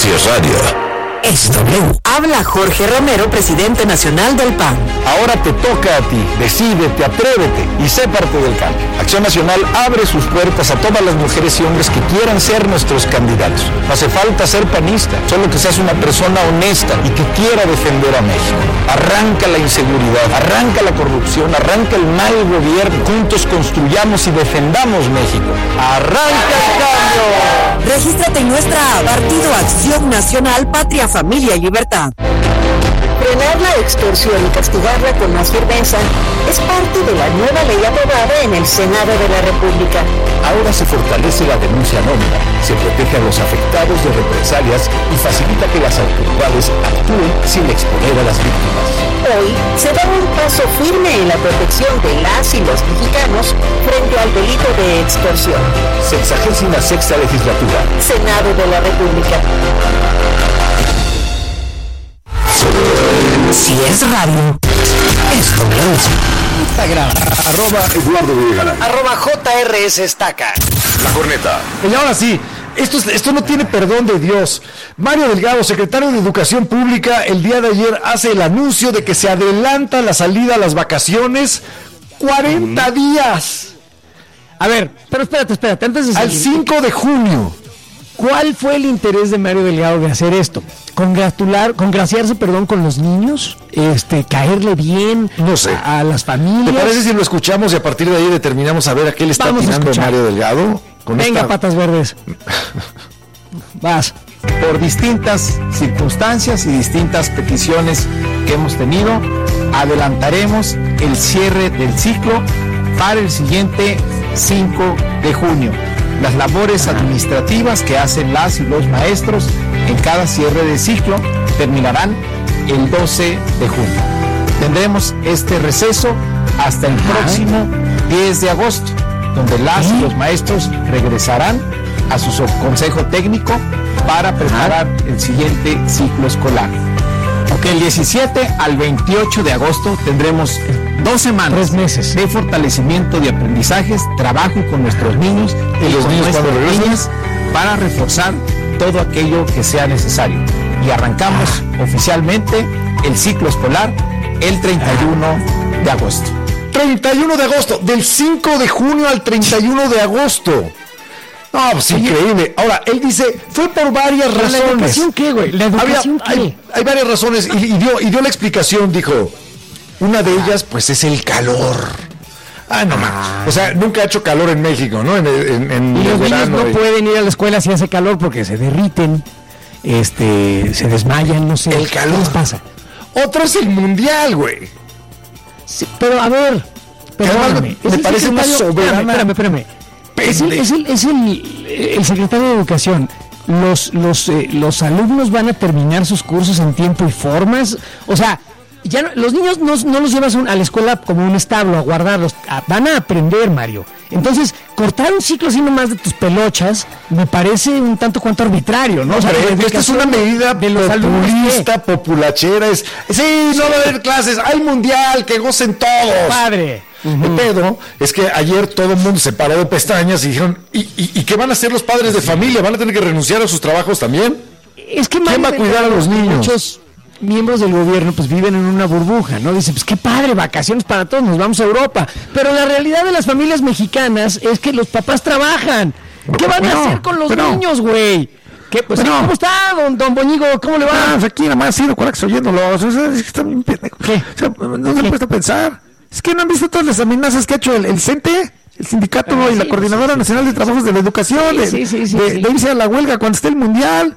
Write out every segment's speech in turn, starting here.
Si es radio, es W. Habla Jorge Romero, presidente nacional del PAN. Ahora te toca a ti. Decídete, atrévete y sé parte del cambio. Acción Nacional abre sus puertas a todas las mujeres y hombres que quieran ser nuestros candidatos. No hace falta ser panista, solo que seas una persona honesta y que quiera defender a México. Arranca la inseguridad, arranca la corrupción, arranca el mal gobierno. Juntos construyamos y defendamos México. ¡Arranca el cambio! Regístrate en nuestra app, Partido Acción Nacional, Patria, Familia y Libertad. Frenar la extorsión y castigarla con más firmeza es parte de la nueva ley aprobada en el Senado de la República. Ahora se fortalece la denuncia anónima, se protege a los afectados de represalias y facilita que las autoridades actúen sin exponer a las víctimas. Hoy se da un paso firme en la protección de las y los mexicanos frente al delito de extorsión. 66ª legislatura. Senado de la República. Si es radio, es W. Instagram, @Eduardo Villarán. @JRS Estaca. La corneta. Y ahora sí, esto no tiene perdón de Dios. Mario Delgado, secretario de Educación Pública, el día de ayer hace el anuncio de que se adelanta la salida a las vacaciones 40 días. A ver, pero espérate, antes de salir. Al 5 de junio. ¿Cuál fue el interés de Mario Delgado de hacer esto? Congraciarse con los niños, caerle bien, no sé, a las familias. ¿Te parece si lo escuchamos y a partir de ahí determinamos a ver a qué le está atinando Mario Delgado? Venga, patas verdes. Vas. Por distintas circunstancias y distintas peticiones que hemos tenido, adelantaremos el cierre del ciclo para el siguiente 5 de junio. Las labores administrativas que hacen las y los maestros en cada cierre de ciclo terminarán el 12 de junio. Tendremos este receso hasta el próximo 10 de agosto, donde las y los maestros regresarán a su subconsejo técnico para preparar el siguiente ciclo escolar. Del 17 al 28 de agosto tendremos 2 semanas, 3 meses de fortalecimiento de aprendizajes, trabajo con nuestros niños y los niños cuando niñas para reforzar todo aquello que sea necesario. Y arrancamos oficialmente el ciclo escolar el 31 de agosto. 31 de agosto, del 5 de junio al 31 de agosto. No, pues increíble. Ahora, él dice, fue por varias razones. ¿La educación qué, güey? ¿La educación qué? Hay varias razones y dio la explicación, dijo. Una de ellas, pues, es el calor. No más. O sea, nunca ha hecho calor en México, ¿no? Y los niños no pueden ir a la escuela si hace calor porque se derriten, se desmayan, no sé. El calor. ¿Qué les pasa? Otro es el mundial, güey. Sí, pero a ver, perdóname. Me parece una soberana. Espérame. Es el secretario de Educación. Los alumnos van a terminar sus cursos en tiempo y formas. O sea, ya los niños no los llevas a la escuela como un establo a guardarlos. Van a aprender, Mario. Entonces, cortar un ciclo así nomás de tus pelochas me parece un tanto cuanto arbitrario, ¿no? O sea, esta es una medida de los populista, populachera. Sí, no va a haber clases. Hay mundial, que gocen todos. Padre. El pedo es que ayer todo el mundo se paró de pestañas y dijeron, ¿y qué van a hacer los padres de familia? ¿Van a tener que renunciar a sus trabajos también? Es que ¿quién va a cuidar a los niños? Muchos miembros del gobierno pues viven en una burbuja, ¿no? Dicen, pues qué padre, vacaciones para todos, nos vamos a Europa. Pero la realidad de las familias mexicanas es que los papás trabajan. ¿Qué van a hacer con los niños, güey? ¿Cómo está, don Boñigo? ¿Cómo le va? Aquí nada más sido corax oyéndolo. Es que está bien pendejo. ¿Qué? O sea, no se ha puesto a pensar. Es que no han visto todas las amenazas que ha hecho el CENTE, el sindicato y la Coordinadora Nacional de Trabajos de la Educación, de irse a la huelga cuando esté el mundial.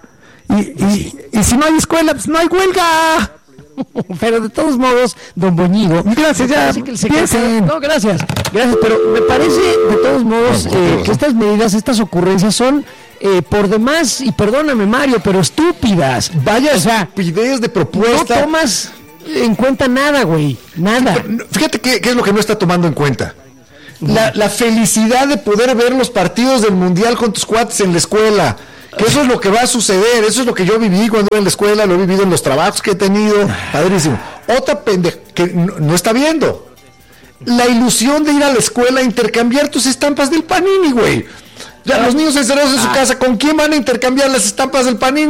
Y si no hay escuela, pues no hay huelga. Pero de todos modos, don Boñigo, gracias, ya piensen. No, gracias, pero me parece de todos modos que estas medidas, estas ocurrencias son por demás, y perdóname Mario, pero estúpidas. Vaya, o sea, estupidez de propuesta. No tomas en cuenta nada, güey, nada. Fíjate qué es lo que no está tomando en cuenta. La felicidad de poder ver los partidos del mundial con tus cuates en la escuela. Que eso es lo que va a suceder, eso es lo que yo viví cuando iba en la escuela, lo he vivido en los trabajos que he tenido, padrísimo. Otra pendeja que no está viendo. La ilusión de ir a la escuela a intercambiar tus estampas del Panini, güey. Ya los niños encerrados en su casa, ¿con quién van a intercambiar las estampas del Panini?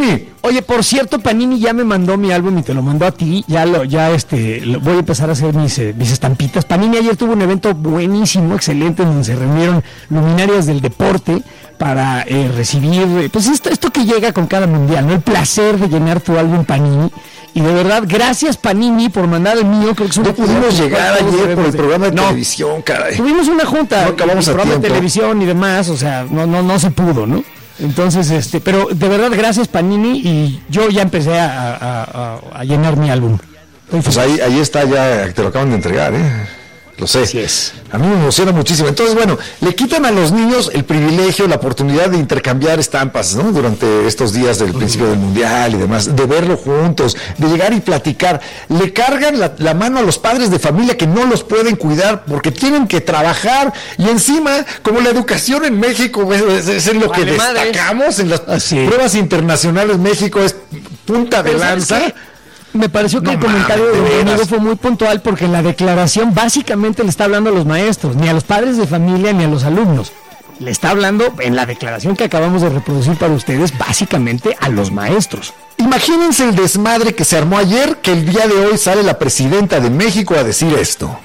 Oye, por cierto, Panini ya me mandó mi álbum y te lo mandó a ti. Voy a empezar a hacer mis estampitas. Panini ayer tuvo un evento buenísimo, excelente, donde se reunieron luminarias del deporte para recibir, pues esto que llega con cada mundial, ¿no? El placer de llenar tu álbum Panini. Y de verdad, gracias Panini por mandar el mío. Creo que es no pudimos llegar ayer por el programa de televisión, caray. Tuvimos una junta, no acabamos el programa de televisión y demás, o sea, no se pudo, ¿no? Entonces, pero de verdad, gracias Panini, y yo ya empecé a llenar mi álbum. Pues ahí está, ya te lo acaban de entregar, Lo sé. Así es. A mí me emociona muchísimo. Entonces, bueno, le quitan a los niños el privilegio, la oportunidad de intercambiar estampas, ¿no? Durante estos días del principio del Mundial y demás, de verlo juntos, de llegar y platicar. Le cargan la mano a los padres de familia que no los pueden cuidar porque tienen que trabajar, y encima, como la educación en México es en lo que destacamos en las pruebas internacionales. México es punta de lanza. Me pareció que el comentario de mi amigo fue muy puntual, porque en la declaración básicamente le está hablando a los maestros, ni a los padres de familia ni a los alumnos. Le está hablando en la declaración que acabamos de reproducir para ustedes, básicamente a los maestros. Imagínense el desmadre que se armó ayer, que el día de hoy sale la presidenta de México a decir esto.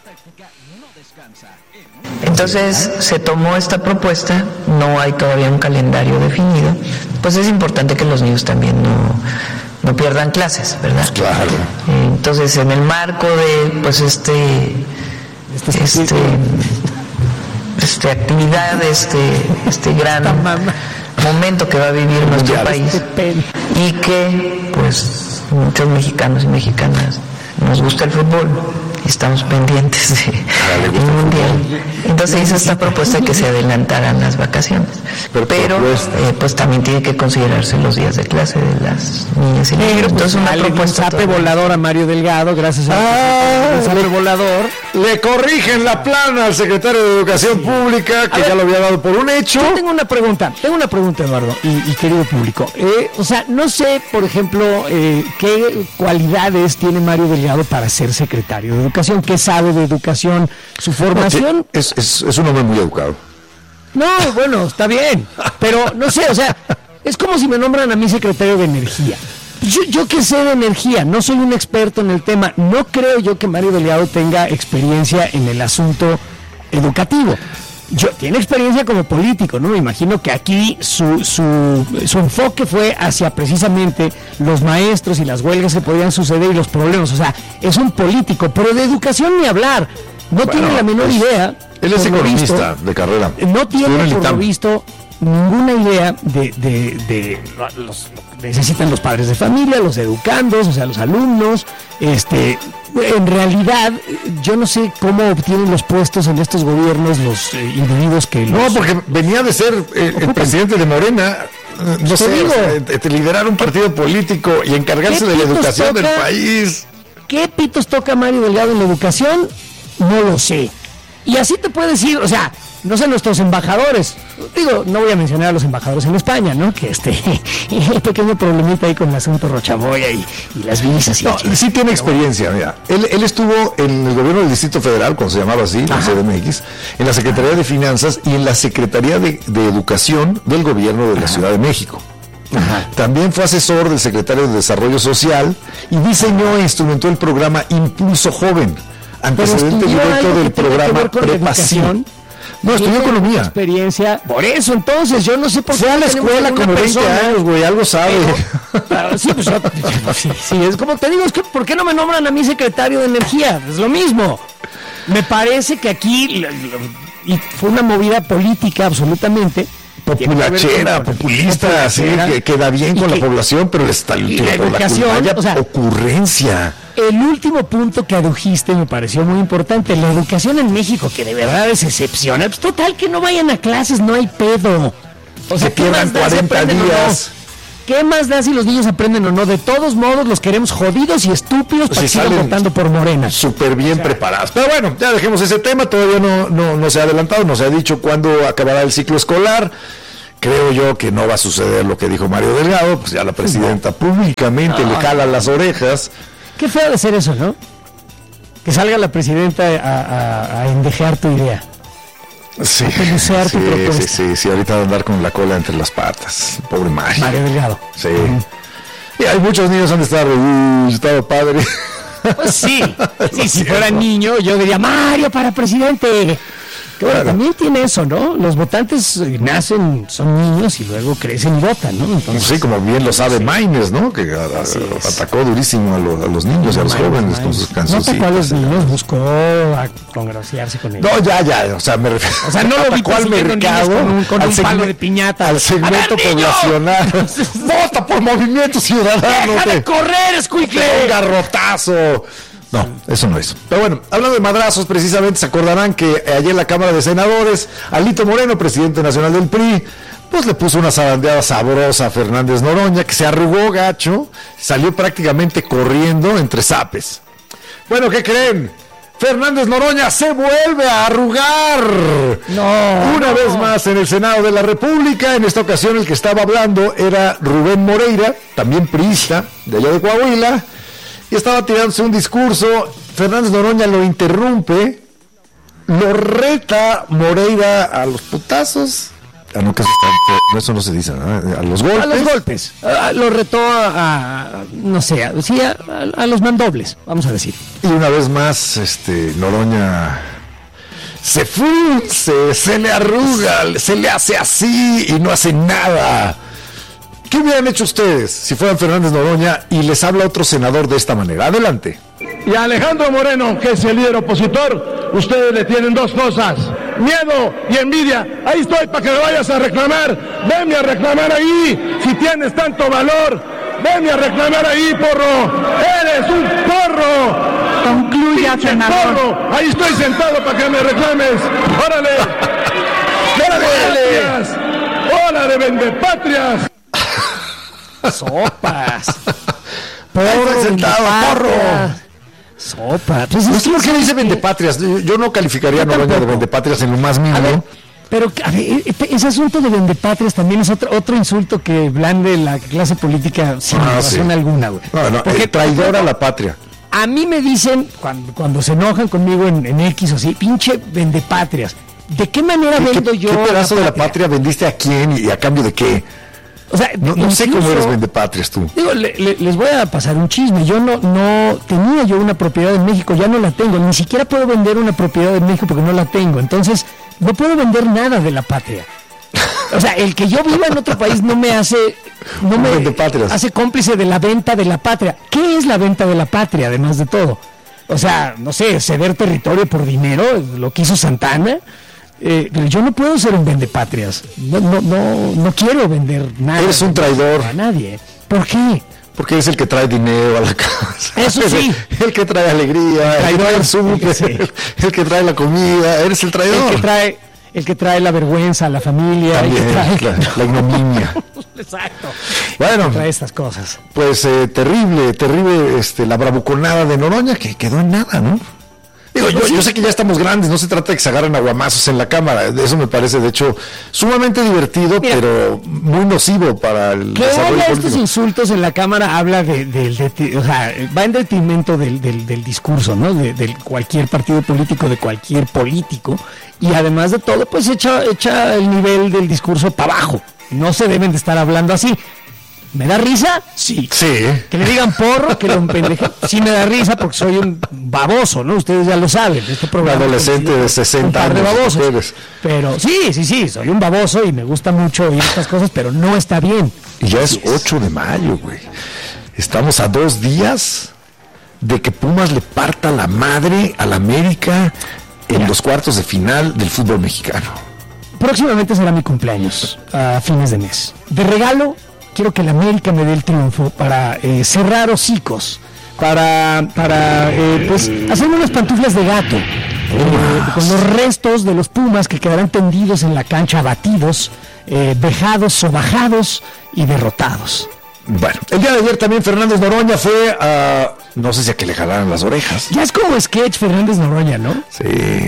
Entonces se tomó esta propuesta, no hay todavía un calendario definido, pues es importante que los niños también no pierdan clases, ¿verdad? Claro. Entonces, en el marco de pues actividad, este gran momento que va a vivir nuestro país, y que pues muchos mexicanos y mexicanas nos gusta el fútbol y estamos pendientes del mundial. Entonces hizo esta propuesta de que se adelantaran las vacaciones, pero pues también tiene que considerarse los días de clase de las niñas y niños. Entonces una propuesta volador a Mario Delgado, gracias a zape volador. Le corrigen la plana al secretario de Educación Pública, que ya lo había dado por un hecho. Yo tengo una pregunta, Eduardo y querido público. O sea, no sé, por ejemplo, qué cualidades tiene Mario Delgado para ser secretario de Educación, qué sabe de educación, su formación. Es un hombre muy educado. No, bueno, está bien, pero no sé, o sea, es como si me nombran a mí secretario de Energía. Yo que sé de energía, no soy un experto en el tema, no creo yo que Mario Delgado tenga experiencia en el asunto educativo. Tiene experiencia como político, ¿no? Me imagino que aquí su enfoque fue hacia precisamente los maestros y las huelgas que podían suceder y los problemas. O sea, es un político, pero de educación ni hablar. No tiene la menor idea. Él es economista de carrera. No tiene, por lo visto, ninguna idea de los necesitan los padres de familia, los educandos, o sea, los alumnos. En realidad, yo no sé cómo obtienen los puestos en estos gobiernos los individuos que No, porque venía de ser el presidente de Morena. No sé, liderar un partido político y encargarse de la educación del país. ¿Qué pitos toca Mario Delgado en la educación? No lo sé. Y así te puedes ir, o sea, no sé, nuestros embajadores, digo, no voy a mencionar a los embajadores en España, ¿no? Que el pequeño problemita ahí con el asunto Rochamoya y las visas. No, sí tiene experiencia, mira. Él estuvo en el gobierno del Distrito Federal, cuando se llamaba así, la CDMX, en la Secretaría de Finanzas y en la Secretaría de Educación del gobierno de la Ciudad de México. También fue asesor del secretario de Desarrollo Social y diseñó e instrumentó el programa Impulso Joven, antecedente directo del programa Prepasión. No, estudió economía. Experiencia. Por eso, entonces, yo no sé por qué. Fue a la escuela como 20 años, güey, algo sabe. Sí, pues, sí, es como te digo, es que ¿por qué no me nombran a mí secretario de Energía? Es lo mismo. Me parece que aquí y fue una movida política absolutamente. Populista, sí, que queda bien con la población, pero está la educación, o sea, ocurrencia. El último punto que adujiste me pareció muy importante, la educación en México, que de verdad es excepcional. Pues total, que no vayan a clases, no hay pedo. O sea, ¿qué más da si aprenden o no? ¿Qué más da si los niños aprenden o no? De todos modos, los queremos jodidos y estúpidos para que sigan votando por Morena. Súper bien preparados. Pero bueno, ya dejemos ese tema. Todavía no se ha adelantado, no se ha dicho cuándo acabará el ciclo escolar. Creo yo que no va a suceder lo que dijo Mario Delgado. Pues ya la presidenta públicamente le jala las orejas. Qué feo de ser eso, ¿no? Que salga la presidenta a endejear tu idea. Sí, sí, ahorita va a andar con la cola entre las patas. Pobre Mario. Mario Delgado. Sí. Y hay muchos niños han estado padre. Pues sí, si fuera niño yo diría Mario para presidente. Claro. También tiene eso, ¿no? Los votantes nacen, son niños y luego crecen y votan, ¿no? Entonces, sí, como bien lo sabe Maines, ¿no? Que atacó durísimo a los niños y a los jóvenes con sus canciones. No atacó a los niños, buscó congraciarse con ellos. No, ya, o sea, me refiero. O sea, no lo vi persiguiendo niños con un palo de piñata. Al segmento poblacional. ¡Vota por Movimiento Ciudadano! ¡Deja de correr, escuincle! ¡Un garrotazo! No, eso no es. Pero bueno, hablando de madrazos, precisamente se acordarán que ayer en la Cámara de Senadores, Alito Moreno, presidente nacional del PRI, pues le puso una zarandeada sabrosa a Fernández Noroña, que se arrugó gacho, salió prácticamente corriendo entre zapes. Bueno, ¿qué creen? Fernández Noroña se vuelve a arrugar. Una vez más en el Senado de la República. En esta ocasión el que estaba hablando era Rubén Moreira, también priista, de allá de Coahuila. Y estaba tirándose un discurso, Fernández Noroña lo interrumpe, lo reta Moreira a los putazos. No, eso no se dice, ¿no? A los golpes. A los golpes. Lo retó a los mandobles, vamos a decir. Y una vez más, Noroña se frunce, se le arruga, se le hace así y no hace nada. ¿Qué hubieran hecho ustedes si fueran Fernández Noroña y les habla otro senador de esta manera? Adelante. Y a Alejandro Moreno, que es el líder opositor, ustedes le tienen dos cosas: miedo y envidia. Ahí estoy para que me vayas a reclamar. Venme a reclamar ahí, si tienes tanto valor. Venme a reclamar ahí, porro. Eres un porro. Concluya, senador. Porro. Ahí estoy sentado para que me reclames. Órale. Órale, vendepatrias. Sopas. Porro, sentado, porro. Sopa. Pues no sé por qué dice vendepatrias. Yo no calificaría a Noroña de vendepatrias en lo más mínimo. Pero ese asunto de vendepatrias también es otro insulto que blande la clase política sin razón alguna, güey. No, porque traidor a la patria. A mí me dicen, cuando se enojan conmigo en X o así, pinche vendepatrias. ¿De qué manera vendo yo? ¿Qué pedazo de la patria vendiste a quién y a cambio de qué? O sea, no sé cómo eres vendepatrias tú. Digo, les voy a pasar un chisme. Yo no tenía yo una propiedad en México, ya no la tengo. Ni siquiera puedo vender una propiedad en México porque no la tengo. Entonces, no puedo vender nada de la patria. O sea, el que yo viva en otro país no me hace cómplice de la venta de la patria. ¿Qué es la venta de la patria, además de todo? O sea, no sé, ceder territorio por dinero, lo que hizo Santana. Pero yo no puedo ser un vendepatrias. No quiero vender nada. Eres un traidor. A nadie. ¿Por qué? Porque eres el que trae dinero a la casa. Eso sí. El que trae alegría, el que trae el súper, el que trae la comida. Eres el traidor. El que trae la vergüenza a la familia. También, el que trae la ignominia. Exacto. Bueno, trae estas cosas. Pues terrible la bravuconada de Noroña, que quedó en nada, ¿no? Digo, yo sé que ya estamos grandes, no se trata de que se agarren aguamazos en la cámara, eso me parece de hecho sumamente divertido, pero muy nocivo para el desarrollo político. Estos insultos en la cámara habla o sea, va en detrimento del discurso, ¿no? De cualquier partido político, de cualquier político, y además de todo, pues echa el nivel del discurso para abajo. No se deben de estar hablando así. ¿Me da risa? Sí. Que le digan porro, que lo empendeje. Sí me da risa porque soy un baboso, ¿no? Ustedes ya lo saben. Este programa, un adolescente de 60 años. De babosos. Pero sí, soy un baboso y me gusta mucho oír estas cosas, pero no está bien. Y ya es 8 de mayo, güey. Estamos a 2 días de que Pumas le parta la madre al América en los cuartos de final del fútbol mexicano. Próximamente será mi cumpleaños, a fines de mes. De regalo, quiero que el América me dé el triunfo para cerrar hocicos, para pues hacerme unas pantuflas de gato, con los restos de los Pumas que quedarán tendidos en la cancha, abatidos, vejados, sobajados y derrotados. Bueno, el día de ayer también Fernández Noroña fue a, no sé si a que le jalaran las orejas. Ya es como sketch Fernández Noroña, ¿no? Sí.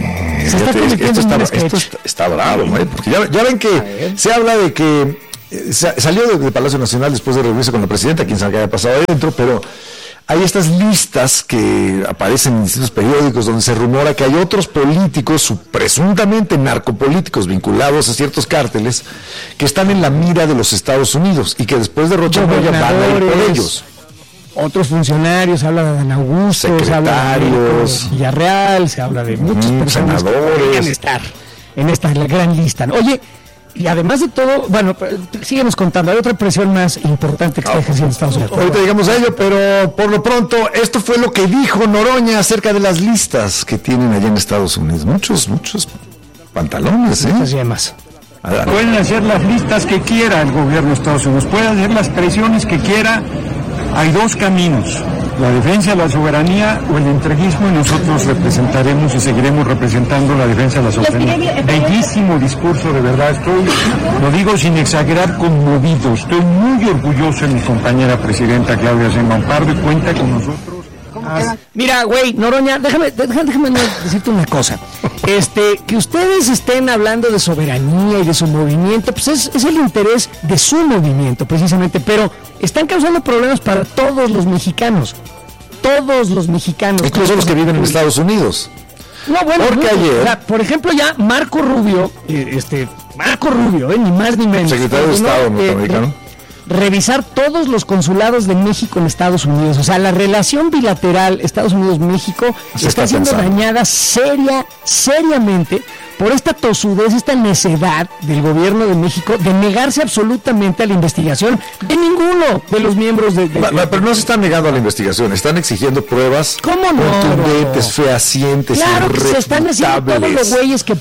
Esto está bravo, ¿no? Porque ya ven que se habla de que salió de Palacio Nacional después de reunirse con la presidenta, quien sabe qué había pasado ahí dentro, pero hay estas listas que aparecen en distintos periódicos donde se rumora que hay otros políticos, presuntamente narcopolíticos vinculados a ciertos cárteles, que están en la mira de los Estados Unidos y que después de Rocha Moya van a ir por ellos. Otros funcionarios, se habla de Dan Augusto, secretarios, se habla de Villarreal, se habla de muchas personas que podrían estar en esta gran lista. Oye, y además de todo, bueno, síguenos contando, hay otra presión más importante que está ejerciendo Estados Unidos. Ahorita llegamos a ello, pero por lo pronto, esto fue lo que dijo Noroña acerca de las listas que tienen allá en Estados Unidos. Muchos pantalones, Muchas yemas. Pueden hacer las listas que quiera el gobierno de Estados Unidos, puede hacer las presiones que quiera. Hay dos caminos, la defensa de la soberanía o el entreguismo, y nosotros representaremos y seguiremos representando la defensa de la soberanía. Bellísimo discurso, de verdad, lo digo sin exagerar, conmovido. Estoy muy orgulloso de mi compañera presidenta Claudia Sheinbaum Pardo, y cuenta con nosotros. Mira, güey, Noroña, déjame decirte una cosa. Que ustedes estén hablando de soberanía y de su movimiento, pues es el interés de su movimiento, precisamente, pero están causando problemas para todos los mexicanos. Todos los mexicanos. Incluso los que viven en Estados Unidos. No, bueno, porque ayer, o sea, por ejemplo, ya Marco Rubio, ni más ni menos. Secretario de Estado norteamericano. Revisar todos los consulados de México en Estados Unidos. O sea, la relación bilateral Estados Unidos-México está siendo dañada seriamente por esta tosudez, esta necedad del gobierno de México de negarse absolutamente a la investigación de ninguno de los miembros de pero no se están negando a la investigación, están exigiendo pruebas contundentes, fehacientes, claro, que se están haciendo todos los güeyes que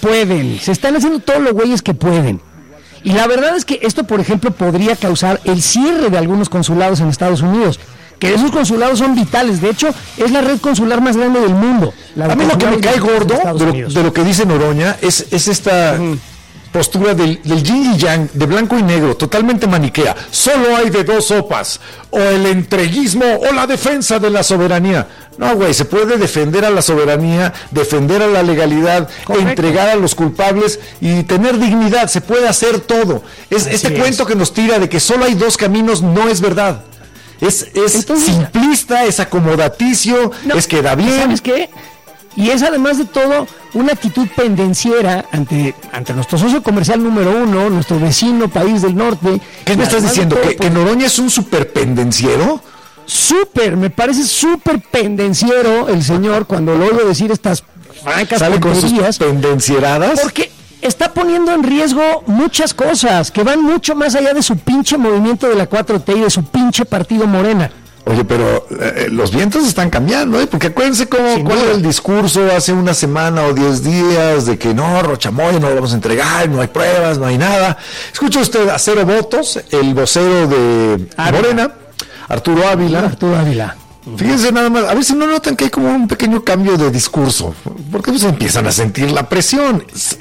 pueden. Y la verdad es que esto, por ejemplo, podría causar el cierre de algunos consulados en Estados Unidos, que esos consulados son vitales. De hecho, es la red consular más grande del mundo. A mí lo que me cae gordo de lo que dice Noroña es esta postura del yin y yang, de blanco y negro, totalmente maniquea. Solo hay de dos sopas, o el entreguismo o la defensa de la soberanía. No, güey, se puede defender a la soberanía, defender a la legalidad, entregar a los culpables y tener dignidad. Se puede hacer todo. Cuento que nos tira de que solo hay dos caminos no es verdad. Es simplista, es acomodaticio, queda bien. ¿Sabes qué? Y es además de todo una actitud pendenciera ante nuestro socio comercial número uno, nuestro vecino país del norte. ¿Qué me estás diciendo? ¿Que Noroña es un super pendenciero? Me parece súper pendenciero el señor cuando lo oigo decir estas francas ¿sale con sus pendencieradas? Porque está poniendo en riesgo muchas cosas que van mucho más allá de su pinche movimiento de la 4T y de su pinche partido Morena. Oye, pero los vientos están cambiando, porque acuérdense cuál era el discurso hace una semana o 10 días de que no, Rocha Moya no lo vamos a entregar, no hay pruebas, no hay nada. Escucha usted a Cero Votos, el vocero de Morena, Arturo Ávila. Fíjense nada más, a ver si no notan que hay como un pequeño cambio de discurso, porque pues empiezan a sentir la presión.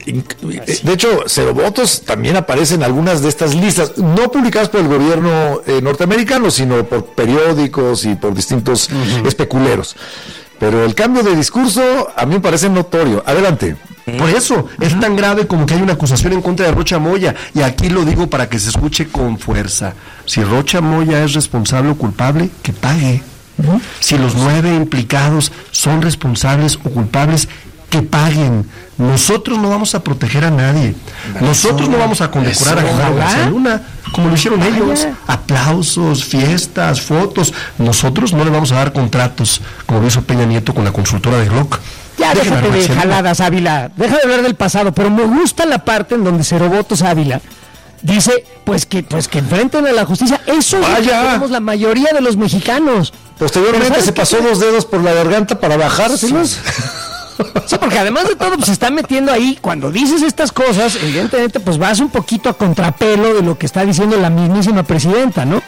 De hecho, Cero Votos también aparece en algunas de estas listas, no publicadas por el gobierno norteamericano, sino por periódicos y por distintos especuleros. Pero el cambio de discurso a mí me parece notorio. Adelante. Por eso, es tan grave como que hay una acusación en contra de Rocha Moya, y aquí lo digo para que se escuche con fuerza. Si Rocha Moya es responsable o culpable, que pague. Si los 9 implicados son responsables o culpables, que paguen. Nosotros no vamos a proteger a nadie. Nosotros no vamos a condecorar a Genaro García Luna, como lo hicieron ellos. Aplausos, fiestas, fotos. Nosotros no le vamos a dar contratos, como lo hizo Peña Nieto con la consultora de Glock. Ya déjate de jaladas, Ávila. Deja de hablar del pasado, pero me gusta la parte en donde Cero Votos Ávila dice, pues que enfrenten a la justicia. Eso es lo que queremos la mayoría de los mexicanos. Posteriormente se pasó 2 dedos por la garganta para bajárselos. Sí, porque además de todo, pues se está metiendo ahí. Cuando dices estas cosas, evidentemente, pues vas un poquito a contrapelo de lo que está diciendo la mismísima presidenta, ¿no?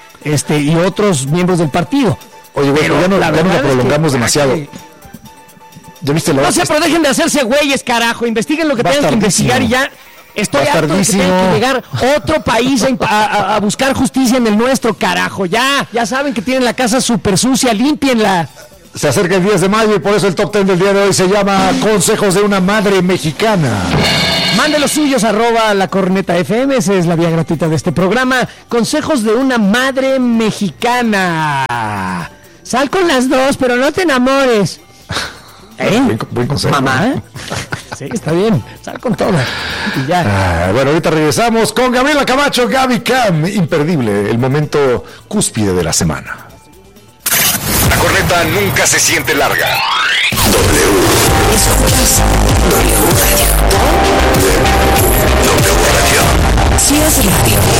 Y otros miembros del partido. Oye, güey, ya no lo prolongamos demasiado. ¿Ya viste la pero dejen de hacerse güeyes, carajo. Investiguen lo que tengan que investigar y ya. Estoy harto de que tenga que llegar otro país a buscar justicia en el nuestro, carajo. Ya saben que tienen la casa súper sucia, límpienla. Se acerca el 10 de mayo y por eso el top 10 del día de hoy se llama Consejos de una Madre Mexicana. Mande los suyos, @lacornetafm, esa es la vía gratuita de este programa. Consejos de una Madre Mexicana. Sal con las dos, pero no te enamores. Buen consejo. Mamá. Sí, está bien. Sal con todas. Y ya. Bueno, ahorita regresamos con Gabriela Camacho, Gaby Cam. Imperdible, el momento cúspide de la semana. La corneta nunca se siente larga. Escuchas W Radio. W Radio. Si es radio.